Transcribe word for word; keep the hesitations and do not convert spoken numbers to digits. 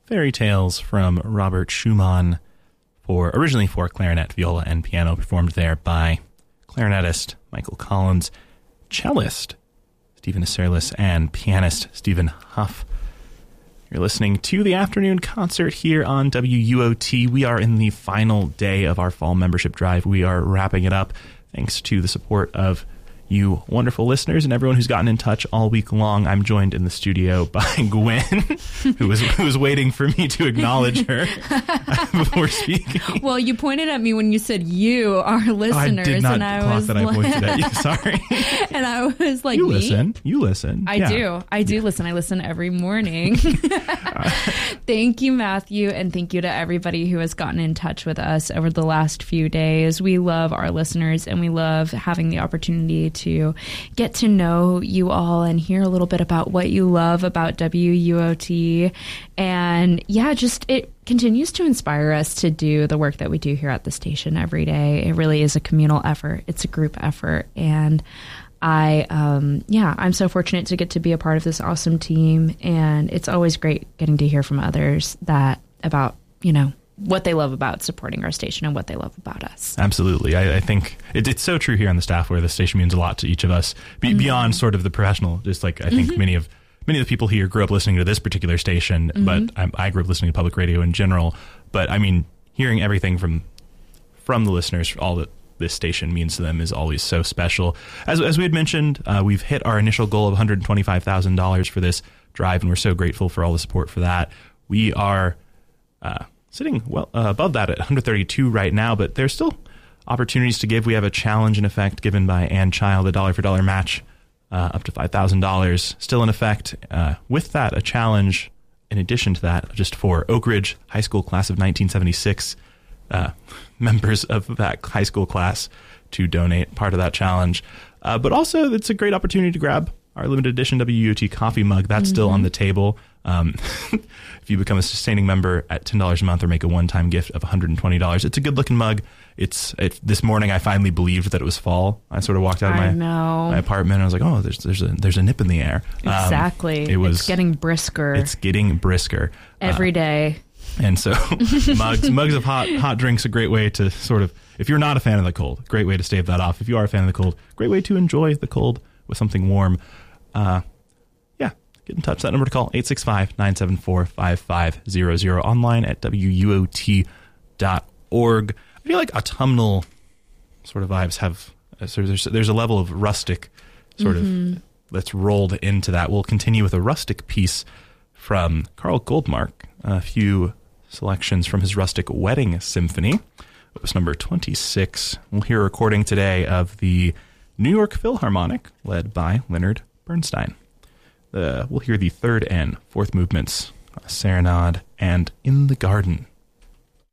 Fairy Tales from Robert Schumann, for originally for clarinet, viola, and piano, performed there by clarinetist Michael Collins, cellist Stephen Isserlis, and pianist Stephen Huff. You're listening to the afternoon concert here on W U O T. We are in the final day of our fall membership drive. We are wrapping it up thanks to the support of you wonderful listeners and everyone who's gotten in touch all week long. I'm joined in the studio by Gwen, who was who was waiting for me to acknowledge her before speaking. Well, you pointed at me when you said you, our listeners, I did not and I clock was that I pointed at you. Sorry. And I was like, you me? listen. You listen. I yeah. do. I do yeah. listen. I listen every morning. Thank you, Matthew, and thank you to everybody who has gotten in touch with us over the last few days. We love our listeners, and we love having the opportunity to get to know you all and hear a little bit about what you love about W U O T. And yeah, just it continues to inspire us to do the work that we do here at the station every day. It really is a communal effort. It's a group effort. And I, um, yeah, I'm so fortunate to get to be a part of this awesome team. And it's always great getting to hear from others that about, you know, what they love about supporting our station and what they love about us. Absolutely. I, I think it, it's so true here on the staff, where the station means a lot to each of us be, mm-hmm. beyond sort of the professional. Just like I think mm-hmm. many of many of the people here grew up listening to this particular station, mm-hmm. but I, I grew up listening to public radio in general. But I mean, hearing everything from from the listeners, all that this station means to them is always so special. As as we had mentioned, uh, we've hit our initial goal of one hundred twenty-five thousand dollars for this drive, and we're so grateful for all the support for that. We are uh, sitting well uh, above that at one hundred thirty-two right now, but there's still opportunities to give. We have a challenge in effect given by Ann Child, a dollar for dollar match uh, up to five thousand dollars still in effect. Uh, with that, a challenge in addition to that, just for Oak Ridge High School class of nineteen seventy-six uh, members of that high school class to donate part of that challenge. Uh, but also, it's a great opportunity to grab our limited edition W U O T coffee mug. That's mm-hmm. still on the table. Um, if you become a sustaining member at ten dollars a month or make a one-time gift of one hundred twenty dollars, it's a good-looking mug. It's it, this morning I finally believed that it was fall. I sort of walked out of my, my apartment and I was like, oh, there's there's a there's a nip in the air. Exactly. Um, it was, it's getting brisker. It's getting brisker. Every uh, day. And so mugs mugs of hot hot drinks, a great way to sort of, if you're not a fan of the cold, great way to stave that off. If you are a fan of the cold, great way to enjoy the cold with something warm. Uh, yeah, get in touch. That number to call, eight six five, nine seven four, five five zero zero, online at W U O T dot org. I feel like autumnal sort of vibes have, uh, so there's, there's a level of rustic sort mm-hmm. of that's rolled into that. We'll continue with a rustic piece from Carl Goldmark, a few selections from his Rustic Wedding Symphony. It was number twenty-six. We'll hear a recording today of the New York Philharmonic, led by Leonard Bernstein. Uh, we'll hear the third and fourth movements, Serenade and In the Garden.